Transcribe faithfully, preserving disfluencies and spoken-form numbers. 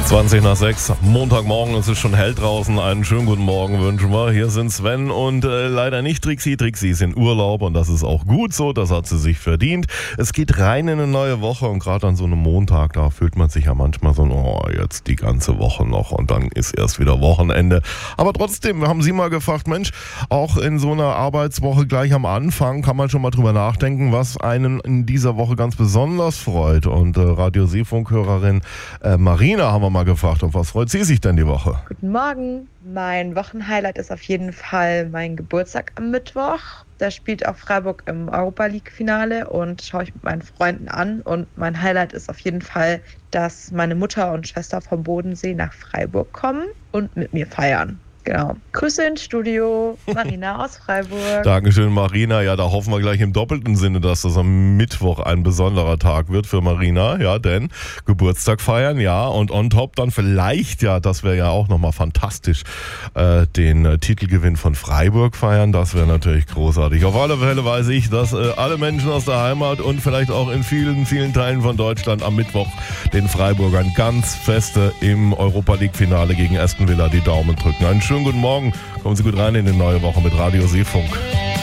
zwanzig nach sechs, Montagmorgen, es ist schon hell draußen. Einen schönen guten Morgen wünschen wir. Hier sind Sven und äh, leider nicht Trixie. Trixie ist in Urlaub und das ist auch gut so, das hat sie sich verdient. Es geht rein in eine neue Woche und gerade an so einem Montag, da fühlt man sich ja manchmal so, oh, jetzt die ganze Woche noch und dann ist erst wieder Wochenende. Aber trotzdem, wir haben Sie mal gefragt, Mensch, auch in so einer Arbeitswoche gleich am Anfang kann man schon mal drüber nachdenken, was einen in dieser Woche ganz besonders freut. Und äh, Radio Seefunk-Hörerin äh, Marina haben wir mal gefragt, auf was freut sie sich denn die Woche? Guten Morgen. Mein Wochenhighlight ist auf jeden Fall mein Geburtstag am Mittwoch. Da spielt auch Freiburg im Europa League Finale und schaue ich mit meinen Freunden an. Und mein Highlight ist auf jeden Fall, dass meine Mutter und Schwester vom Bodensee nach Freiburg kommen und mit mir feiern. Genau. Grüße ins Studio, Marina aus Freiburg. Dankeschön, Marina. Ja, da hoffen wir gleich im doppelten Sinne, dass das am Mittwoch ein besonderer Tag wird für Marina. Ja, denn Geburtstag feiern, ja. Und on top dann vielleicht, ja, das wäre ja auch nochmal fantastisch, äh, den äh, Titelgewinn von Freiburg feiern. Das wäre natürlich großartig. Auf alle Fälle weiß ich, dass äh, alle Menschen aus der Heimat und vielleicht auch in vielen, vielen Teilen von Deutschland am Mittwoch den Freiburgern ganz feste im Europa League Finale gegen Aston Villa die Daumen drücken. Einen schönen guten Morgen. Kommen Sie gut rein in die neue Woche mit Radio Seefunk.